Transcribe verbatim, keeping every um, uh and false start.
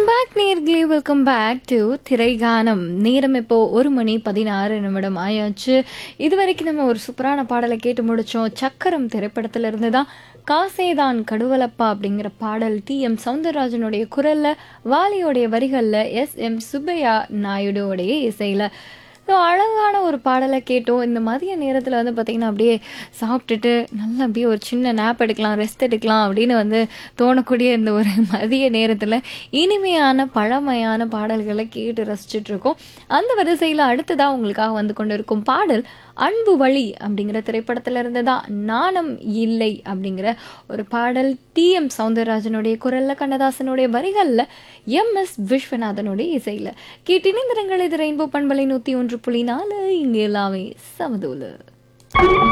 Back நேயர்களே, welcome back to திரைகானம். நேரம் இப்போ ஒரு மணி பதினாறு நிமிடம் ஆயாச்சு. இது வரைக்கும் நம்ம ஒரு சூப்பரான பாடலை கேட்டு முடிச்சோம். சக்கரம் திரைப்படத்துல இருந்து தான் காசேதான் கடுவலப்பா அப்படிங்கிற பாடல் டி எம் சௌந்தரராஜனுடைய குரல்ல, வாலியோடைய வரிகள்ல, எஸ் எம் சுப்பையா நாயுடுவோடைய இசையில ஸோ அழகான ஒரு பாடலை கேட்டோம். இந்த மதிய நேரத்தில் வந்து பார்த்திங்கன்னா அப்படியே சாப்பிட்டுட்டு நல்லா அப்படியே ஒரு சின்ன நேப் எடுக்கலாம், ரெஸ்ட் எடுக்கலாம் அப்படின்னு வந்து தோணக்கூடிய இந்த ஒரு மதிய நேரத்தில் இனிமையான பழமையான பாடல்களை கேட்டு ரசிச்சுட்டு இருக்கோம். அந்த வரிசையில் அடுத்ததாக உங்களுக்காக வந்து கொண்டு இருக்கும் பாடல் அன்பு வழி அப்படிங்கிற திரைப்படத்தில் இருந்து தான் நாணம் இல்லை அப்படிங்கிற ஒரு பாடல் டி எம் சௌந்தரராஜனுடைய குரலில், கண்ணதாசனுடைய வரிகளில், எம் எஸ் விஸ்வநாதனுடைய இசையில் கேட்டினிந்திரங்கள். இது ரெயின்போ பண்பலை நூற்றி ஒன்று புள்ளி நாலு. இங்கே எல்லாமே சமதூலு.